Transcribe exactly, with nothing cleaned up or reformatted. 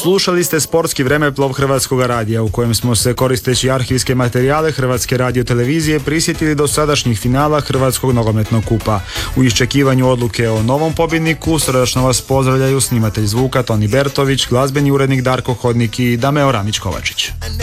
Slušali ste sportski vremeplov Hrvatskog radija u kojem smo se, koristeći arhivske materijale Hrvatske radiotelevizije, prisjetili do sadašnjih finala Hrvatskog nogometnog kupa. U iščekivanju odluke o novom pobjedniku srdačno vas pozdravljaju snimatelj zvuka Toni Bertović, glazbeni urednik Darko Hodnik i Dameo Ramić-Kovačić.